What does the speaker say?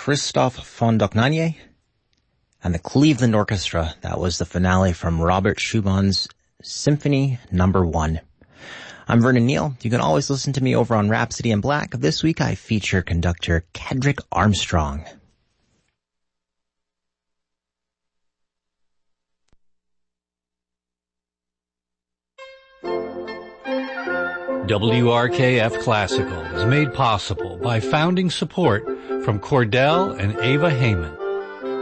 Christoph von Dohnanyi and the Cleveland Orchestra. That was the finale from Robert Schumann's Symphony No. 1. I'm Vernon Neal. You can always listen to me over on Rhapsody in Black. This week I feature conductor Kedrick Armstrong. WRKF Classical is made possible by founding support from Cordell and Ava Heyman.